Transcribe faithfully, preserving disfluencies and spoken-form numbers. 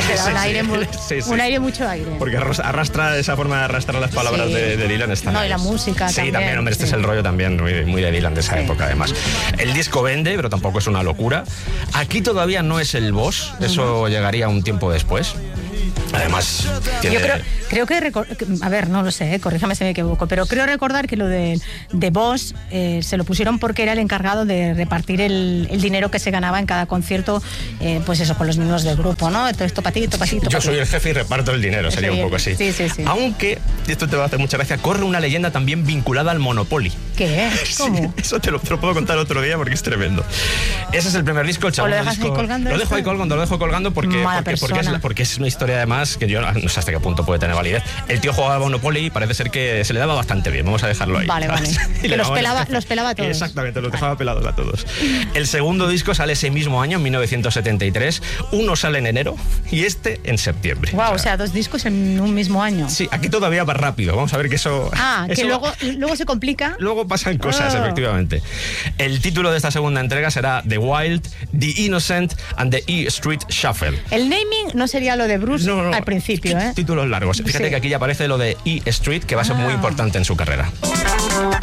Que da Sí, un, sí. aire muy, Sí, sí. un aire, mucho aire. Porque arrastra, esa forma de arrastrar las palabras Sí. de, de Dylan está No, ahí. y la música Sí, también, también, hombre, este sí. es el rollo también muy, muy de Dylan de esa Sí. época, además. El disco vende, pero tampoco es una locura. Aquí todavía no es el boss, eso llegaría un tiempo después. Además, tiene... Yo creo, creo que, recor- a ver, no lo sé, eh, corríjame si me equivoco, pero creo recordar que lo de, de Boss eh, se lo pusieron porque era el encargado de repartir el, el dinero que se ganaba en cada concierto, eh, pues eso, con los miembros del grupo, ¿no? Todo esto para ti, esto para ti, esto Yo pa' ti. soy el jefe y reparto el dinero, sería Sí, un poco así. sí, sí, sí. Aunque, y esto te va a hacer mucha gracia, corre una leyenda también vinculada al Monopoly. ¿Qué? ¿Cómo? Sí, eso te lo, te lo puedo contar otro día porque es tremendo. Ese es el primer disco, el ¿O segundo lo dejas ahí disco- colgando Lo dejo esto? ahí colgando, lo dejo colgando porque, Mala porque, porque, es, persona. la- porque es una historia además que yo no sé hasta qué punto puede tener validez. El tío jugaba a Monopoly y parece ser que se le daba bastante bien, vamos a dejarlo ahí. Vale, vale. Y Que le los llamaba el pelaba- jefe. los pelaba a todos. Exactamente, los dejaba pelados a todos. El segundo disco sale ese mismo año, en mil novecientos setenta y tres. Uno sale en enero y este en septiembre. Wow, o sea, dos discos en un mismo año. Sí, aquí todavía va rápido. Vamos a ver que eso... Ah, que eso- luego, luego se complica. Luego pasan cosas, Ah. efectivamente. El título de esta segunda entrega será The Wild, The Innocent and the E Street Shuffle. El naming no sería lo de Bruce No, no, al principio, ¿eh? Títulos largos. Fíjate Sí. que aquí ya aparece lo de E Street, que va a ser muy Ah. importante en su carrera.